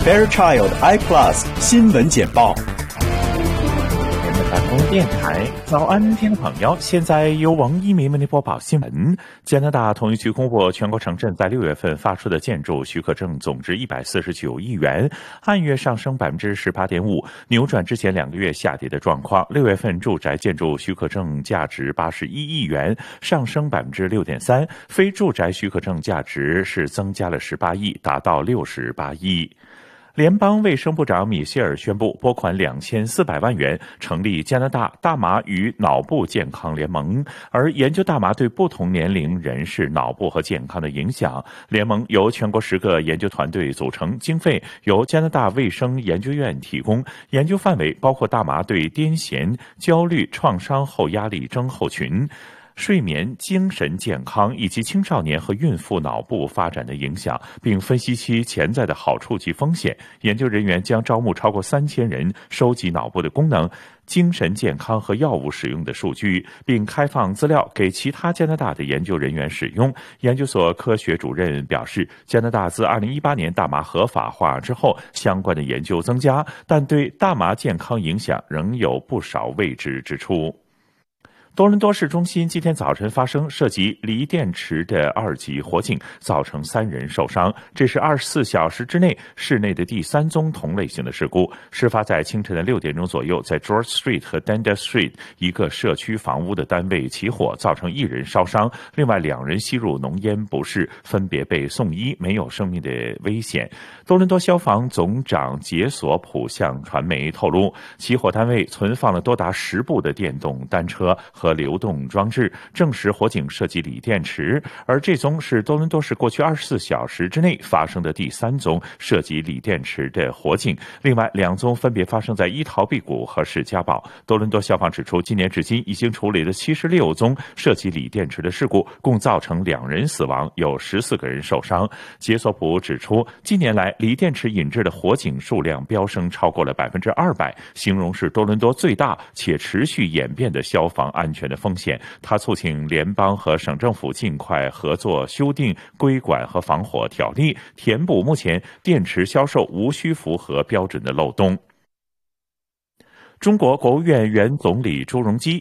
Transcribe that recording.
Fairchild I Plus 新闻简报。 大通电台早安，听众朋友，现在由王一鸣为您播报新闻。加拿大统一局公布，全国城镇在6月份发出的建筑许可证总值149亿元，按月上升18.5%，扭转之前2个月下跌的状况。6月份住宅建筑许可证价值81亿元，上升6.3%，非住宅许可证价值是增加了18亿，达到68亿。联邦卫生部长米歇尔宣布拨款2400万元成立加拿大大麻与脑部健康联盟，而研究大麻对不同年龄人士脑部和健康的影响。联盟由全国10个研究团队组成，经费由加拿大卫生研究院提供，研究范围包括大麻对癫痫、焦虑、创伤后压力症候群、睡眠、精神健康以及青少年和孕妇脑部发展的影响，并分析其潜在的好处及风险。研究人员将招募超过3000人，收集脑部的功能、精神健康和药物使用的数据，并开放资料给其他加拿大的研究人员使用。研究所科学主任表示，加拿大自2018年大麻合法化之后，相关的研究增加，但对大麻健康影响仍有不少未知之处。多伦多市中心今天早晨发生涉及锂电池的2级火警，造成3人受伤。这是24小时之内市内的第3宗同类型的事故。事发在清晨的6点钟左右，在 George Street 和 Dundas Street 一个社区房屋的单位起火，造成1人烧伤，另外2人吸入浓烟不适，分别被送医，没有生命的危险。多伦多消防总长杰索普向传媒透露，起火单位存放了多达10部的电动单车和流动装置，证实火警涉及锂电池，而这宗是多伦多市过去24小时之内发生的第3宗涉及锂电池的火警，另外2宗分别发生在伊陶碧谷和士嘉堡。多伦多消防指出，今年至今已经处理了76宗涉及锂电池的事故，共造成2人死亡，有14个人受伤。杰索普指出，近年来锂电池引致的火警数量飙升超过了200%，形容是多伦多最大且持续演变的消防安全的风险。他促请联邦和省政府尽快合作修订规管和防火条例，填补目前电池销售无需符合标准的漏洞。中国国务院原总理朱镕基